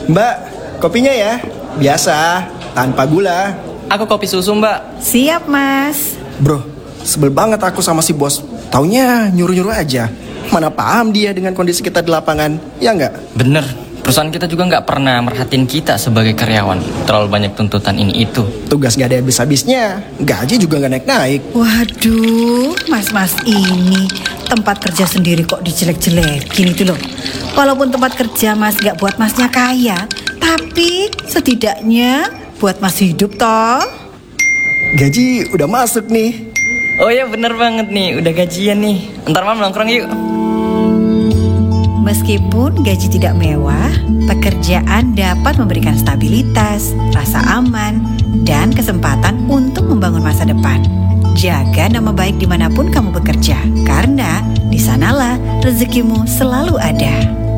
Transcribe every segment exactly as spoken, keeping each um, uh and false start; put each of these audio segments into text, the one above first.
Mbak, kopinya ya. Biasa, tanpa gula. Aku kopi susu, Mbak. Siap, Mas. Bro, sebel banget aku sama si bos. Taunya nyuruh-nyuruh aja. Mana paham dia dengan kondisi kita di lapangan, ya nggak? Bener, perusahaan kita juga nggak pernah merhatiin kita sebagai karyawan. Terlalu banyak tuntutan ini itu. Tugas nggak ada habis-habisnya, gaji juga nggak naik-naik. Waduh, mas-mas ini tempat kerja sendiri kok dijelek-jelekin itu loh. Walaupun tempat kerja mas nggak buat masnya kaya, tapi setidaknya buat mas hidup toh. Gaji udah masuk nih. Oh ya bener banget nih, udah gajian nih. Ntar malam nongkrong yuk. Meskipun gaji tidak mewah, pekerjaan dapat memberikan stabilitas, rasa aman, dan kesempatan untuk membangun masa depan. Jaga nama baik dimanapun kamu bekerja, karena di sanalah rezekimu selalu ada.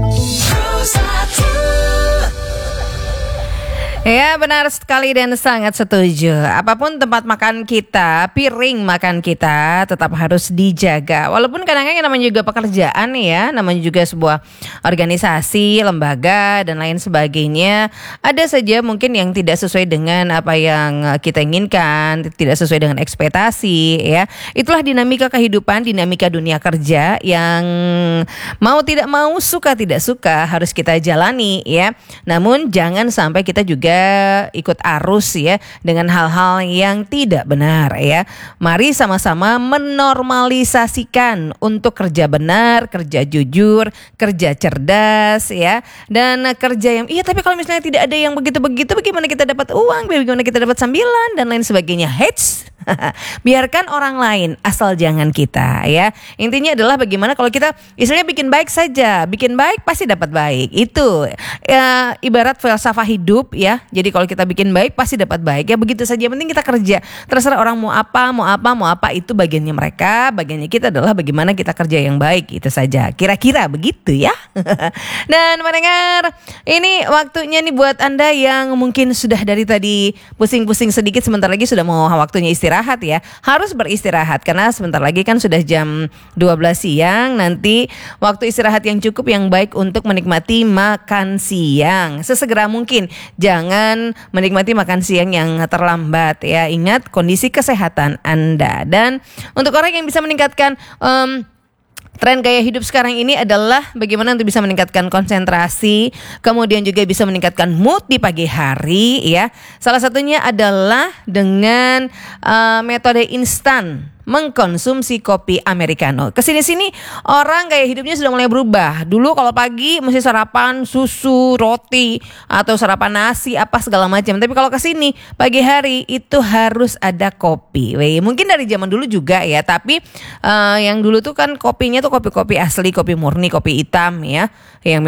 Ya, benar sekali dan sangat setuju. Apapun tempat makan kita, piring makan kita tetap harus dijaga. Walaupun kadang-kadang namanya juga pekerjaan ya, namanya juga sebuah organisasi, lembaga dan lain sebagainya. Ada saja mungkin yang tidak sesuai dengan apa yang kita inginkan, tidak sesuai dengan ekspektasi ya. Itulah dinamika kehidupan, dinamika dunia kerja yang mau tidak mau, suka tidak suka harus kita jalani ya. Namun jangan sampai kita juga ikut arus ya dengan hal-hal yang tidak benar ya. Mari sama-sama menormalisasikan untuk kerja benar, kerja jujur, kerja cerdas ya, dan kerja yang iya tapi kalau misalnya tidak ada yang begitu-begitu, bagaimana kita dapat uang, bagaimana kita dapat sambilan dan lain sebagainya. Hits. Biarkan orang lain, asal jangan kita ya. Intinya adalah bagaimana kalau kita istilahnya bikin baik saja, bikin baik pasti dapat baik. Itu ya, ibarat falsafah hidup ya. Jadi kalau kita bikin baik pasti dapat baik ya, begitu saja. Yang penting kita kerja. Terserah orang mau apa, mau apa, mau apa, itu bagiannya mereka. Bagiannya kita adalah bagaimana kita kerja yang baik, itu saja. Kira-kira begitu ya. Dan mendengar, ini waktunya nih buat Anda yang mungkin sudah dari tadi pusing-pusing sedikit, sebentar lagi sudah mau waktunya istirahat. Istirahat ya, harus beristirahat karena sebentar lagi kan sudah jam dua belas siang. Nanti waktu istirahat yang cukup, yang baik untuk menikmati makan siang sesegera mungkin. Jangan menikmati makan siang yang terlambat ya. Ingat kondisi kesehatan Anda. Dan untuk orang yang bisa meningkatkan um, tren gaya hidup sekarang ini adalah bagaimana untuk bisa meningkatkan konsentrasi, kemudian juga bisa meningkatkan mood di pagi hari ya. Salah satunya adalah dengan uh, metode instan, mengkonsumsi kopi americano. Kesini-sini orang gaya hidupnya sudah mulai berubah. Dulu kalau pagi mesti sarapan susu, roti, atau sarapan nasi apa segala macam. Tapi kalau kesini pagi hari itu harus ada kopi. Weh, mungkin dari zaman dulu juga ya. Tapi uh, yang dulu tuh kan kopinya tuh kopi-kopi asli, kopi murni, kopi hitam ya. Yang